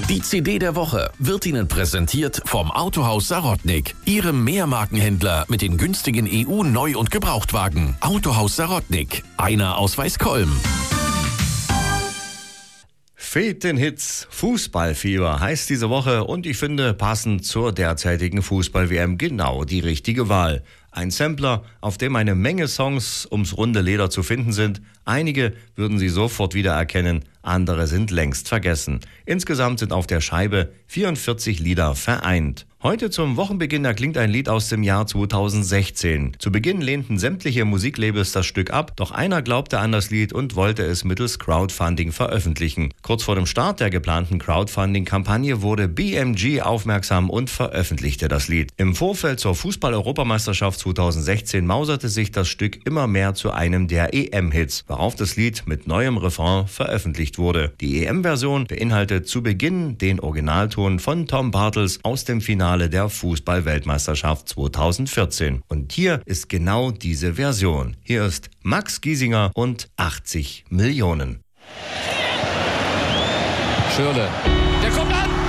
Die CD der Woche wird Ihnen präsentiert vom Autohaus Sarotnik, Ihrem Mehrmarkenhändler mit den günstigen EU-Neu- und Gebrauchtwagen. Autohaus Sarotnik, einer aus Weißkolm. Fehlt den Hits. Fußballfieber heißt diese Woche und ich finde passend zur derzeitigen Fußball-WM genau die richtige Wahl. Ein Sampler, auf dem eine Menge Songs ums runde Leder zu finden sind. Einige würden Sie sofort wiedererkennen, andere sind längst vergessen. Insgesamt sind auf der Scheibe 44 Lieder vereint. Heute zum Wochenbeginn erklingt ein Lied aus dem Jahr 2016. Zu Beginn lehnten sämtliche Musiklabels das Stück ab, doch einer glaubte an das Lied und wollte es mittels Crowdfunding veröffentlichen. Kurz vor dem Start der geplanten Crowdfunding-Kampagne wurde BMG aufmerksam und veröffentlichte das Lied. Im Vorfeld zur Fußball-Europameisterschaft 2016 mauserte sich das Stück immer mehr zu einem der EM-Hits, worauf das Lied mit neuem Refrain veröffentlicht wurde. Die EM-Version beinhaltet zu Beginn den Originalton von Tom Bartels aus dem Finale der Fußball-Weltmeisterschaft 2014. Und hier ist genau diese Version. Hier ist Max Giesinger und 80 Millionen. Schürrle, der kommt an!